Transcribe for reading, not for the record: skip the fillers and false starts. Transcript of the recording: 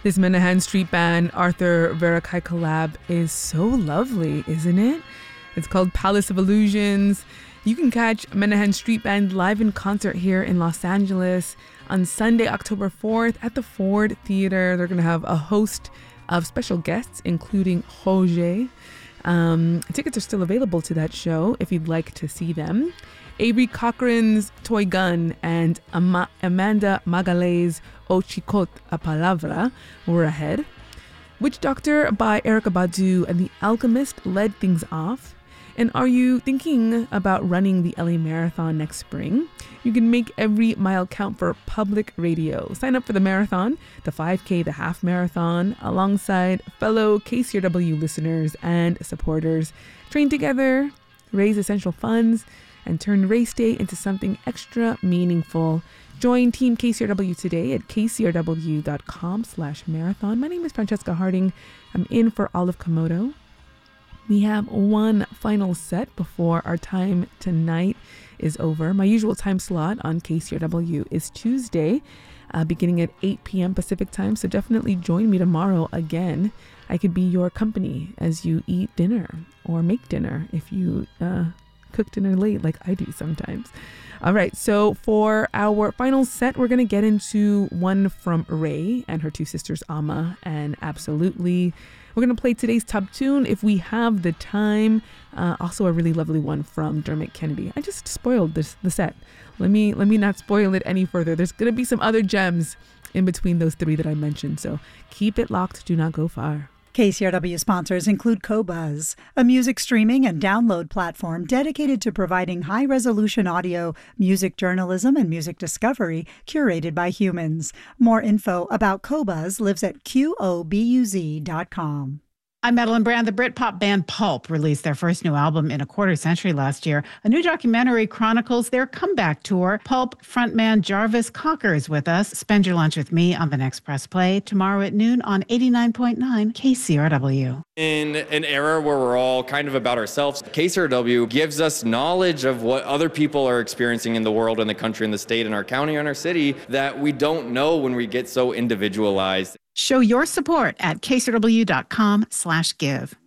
This Menahan Street Band Arthur Verakai collab is so lovely, isn't it? It's called Palace of Illusions. You can catch Menahan Street Band live in concert here in Los Angeles on Sunday, October 4th at the Ford Theater. They're going to have a host of special guests, including Roger. Tickets are still available to that show if you'd like to see them. Avery Cochran's Toy Gun and Amanda Magalhaes O Chicot a Palavra were ahead. Witch Doctor by Erykah Badu and The Alchemist led things off. And are you thinking about running the LA Marathon next spring? You can make every mile count for public radio. Sign up for the marathon, the 5K, the half marathon, alongside fellow KCRW listeners and supporters. Train together, raise essential funds, and turn race day into something extra meaningful. Join Team KCRW today at kcrw.com/marathon. My name is Francesca Harding. I'm in for Olive Komodo. We have one final set before our time tonight is over. My usual time slot on KCRW is Tuesday, beginning at 8 p.m. Pacific time. So definitely join me tomorrow again. I could be your company as you eat dinner or make dinner if you cook dinner late like I do sometimes. All right, so for our final set, we're going to get into one from Ray and her two sisters, Amma and Absolutely. We're going to play today's top tune if we have the time. Also a really lovely one from Dermot Kennedy. I just spoiled the set. Let me not spoil it any further. There's going to be some other gems in between those three that I mentioned, so keep it locked. Do not go far. KCRW sponsors include Qobuz, a music streaming and download platform dedicated to providing high-resolution audio, music journalism, and music discovery curated by humans. More info about Qobuz lives at qobuz.com. I'm Madeline Brand. The Britpop band Pulp released their first new album in a quarter century last year. A new documentary chronicles their comeback tour. Pulp frontman Jarvis Cocker is with us. Spend your lunch with me on the next Press Play tomorrow at noon on 89.9 KCRW. In an era where we're all kind of about ourselves, KCRW gives us knowledge of what other people are experiencing in the world, in the country, in the state, in our county, in our city that we don't know when we get so individualized. Show your support at kcrw.com/give.